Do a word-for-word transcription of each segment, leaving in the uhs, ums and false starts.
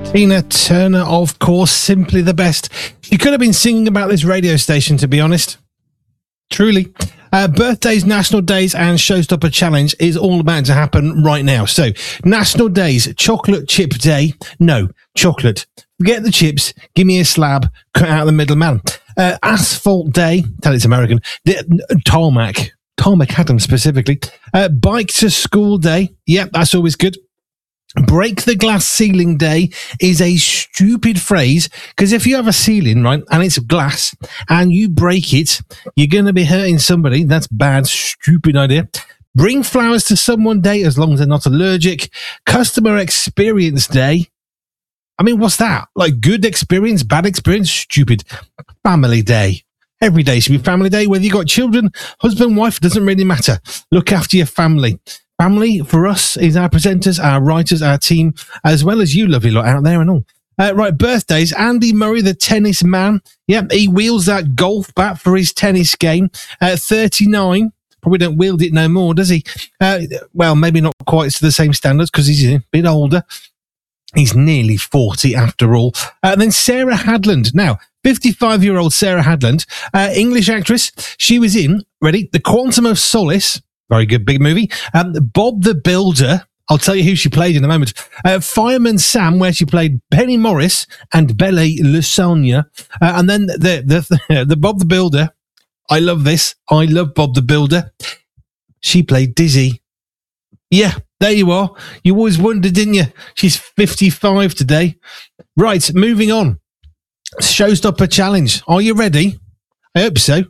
Tina Turner, of course, simply the best. She could have been singing about this radio station, to be honest. Truly. Uh, birthdays, national days, and Showstopper Challenge is all about to happen right now. So, national days, chocolate chip day. No, chocolate. Forget the chips. Give me a slab. Cut out the middle man. Uh, asphalt day. Tell it's American. The, uh, tarmac. Tarmac Adam specifically. Uh, bike to school day. Yep, that's always good. Break the glass ceiling day is a stupid phrase, because if you have a ceiling, right, and it's glass and you break it, you're going to be hurting somebody. That's bad, stupid idea. Bring flowers to someone day, as long as they're not allergic. Customer experience day. I mean, what's that? Like good experience, bad experience, stupid. Family day. Every day should be family day, whether you got children, husband, wife, doesn't really matter. Look after your family. Family, for us, is our presenters, our writers, our team, as well as you lovely lot out there and all. Uh, right, birthdays. Andy Murray, the tennis man. Yep, he wields that golf bat for his tennis game. Uh, thirty-nine. Probably don't wield it no more, does he? Uh, well, maybe not quite to the same standards, because he's a bit older. He's nearly forty after all. Uh, and then Sarah Hadland. Now, fifty-five-year-old Sarah Hadland, uh, English actress. She was in, ready, The Quantum of Solace. Very good, big movie. Um, Bob the Builder. I'll tell you who she played in a moment. Uh, Fireman Sam, where she played Penny Morris and Belle Lasagna. Uh, and then the, the the Bob the Builder. I love this. I love Bob the Builder. She played Dizzy. Yeah, there you are. You always wondered, didn't you? She's fifty-five today. Right, moving on. Showstopper Challenge. Are you ready? I hope so.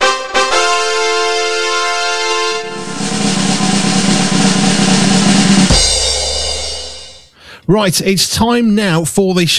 Right, it's time now for the